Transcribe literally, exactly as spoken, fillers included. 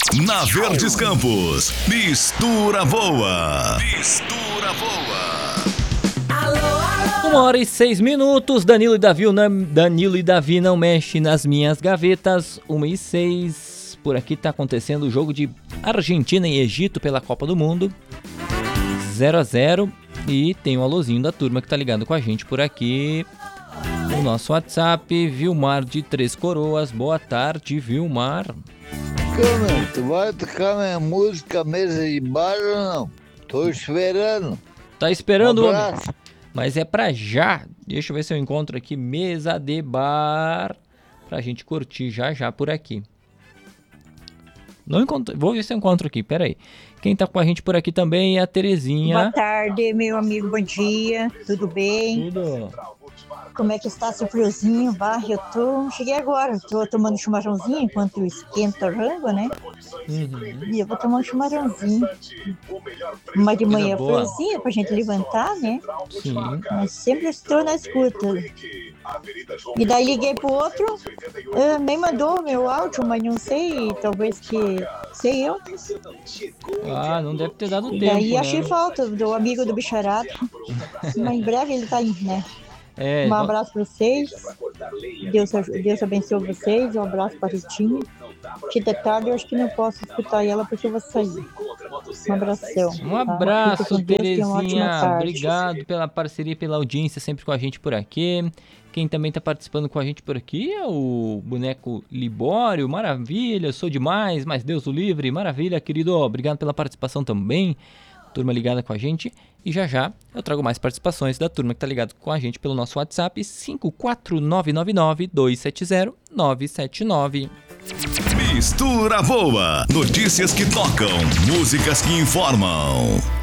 Na Verdes Campos, Mistura Boa. Mistura Boa. Alô, alô. Uma hora e seis minutos, Danilo e Davi, não, Danilo e Davi não mexe nas minhas gavetas. Uma e seis, por aqui tá acontecendo o jogo de Argentina e Egito pela Copa do Mundo. zero a zero. E tem um alôzinho da turma que tá ligado com a gente por aqui. O nosso WhatsApp, Vilmar de Três Coroas. Boa tarde, Vilmar. Câmara, tu vai tocar minha música mesa de bar ou não? Tô esperando. Tá esperando, Um homem? abraço. Mas é pra já. Deixa eu ver se eu encontro aqui mesa de bar pra gente curtir já já por aqui. Não encontro, vou ver se eu encontro aqui, pera aí. Quem tá com a gente por aqui também é a Terezinha. Boa tarde, meu amigo, bom dia, tudo bem? Tudo. Como é que está seu friozinho? Bah, eu tô, cheguei agora, tô tomando chimarrãozinho enquanto esquenta o rango, né? Uhum. E eu vou tomar um chimarrãozinho. Mas de Coisa manhã boa. friozinho pra gente levantar, né? Sim. Mas sempre estou na escuta. E daí liguei pro outro, ah, nem mandou meu áudio, mas não sei, talvez que sei eu. Ah, não deve ter dado E tempo, daí né? achei falta do amigo do bicharado. Mas em breve ele tá aí, né? É, Um abraço para vocês. Deus, Deus abençoe vocês. Um abraço para a Ritinha. Que de tarde eu acho que não posso escutar ela porque eu vou sair. Um abração. um tá? abraço, Fica com Deus, tenha uma ótima Terezinha. tarde. Obrigado pela parceria e pela audiência sempre com a gente por aqui. Quem também tá participando com a gente por aqui é o boneco Libório. Maravilha, sou demais, mas Deus o livre. Maravilha, querido. Obrigado pela participação também. Turma ligada com a gente. E já já eu trago mais participações da turma que tá ligado com a gente pelo nosso WhatsApp cinco quatro nove nove nove dois sete zero nove sete nove. Mistura Boa. Notícias que tocam, músicas que informam.